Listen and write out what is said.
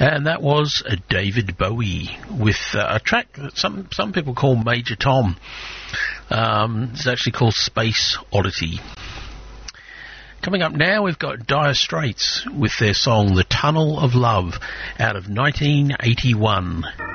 And that was David Bowie with a track that some people call Major Tom. It's actually called Space Oddity. Coming up now, we've got Dire Straits with their song The Tunnel of Love out of 1981.